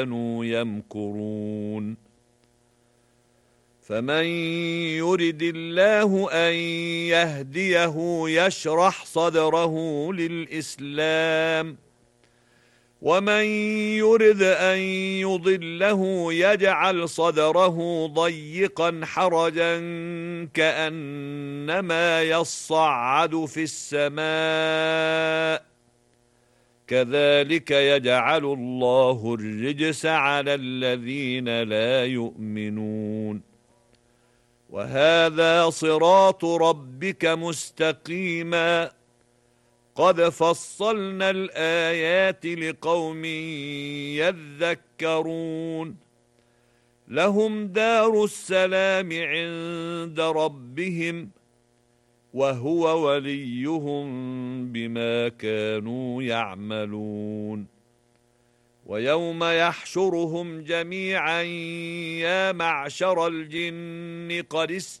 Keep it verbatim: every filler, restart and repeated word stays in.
كانوا يمكرون فمن يرد الله أن يهديه يشرح صدره للإسلام ومن يرد أن يضله يجعل صدره ضيقا حرجا كأنما يصعد في السماء كذلك يجعل الله الرجس على الذين لا يؤمنون وهذا صراط ربك مستقيما قد فصلنا الآيات لقوم يذكرون لهم دار السلام عند ربهم وهو وليهم بما كانوا يعملون ويوم يحشرهم جميعا يا معشر الجن قد